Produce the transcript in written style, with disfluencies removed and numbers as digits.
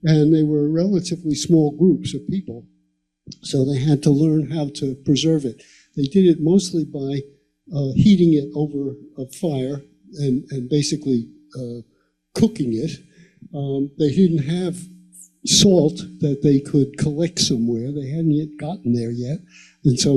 and they were relatively small groups of people. So they had to learn how to preserve it. They did it mostly by heating it over a fire and basically cooking it. They didn't have salt that they could collect somewhere. They hadn't yet gotten there yet. And so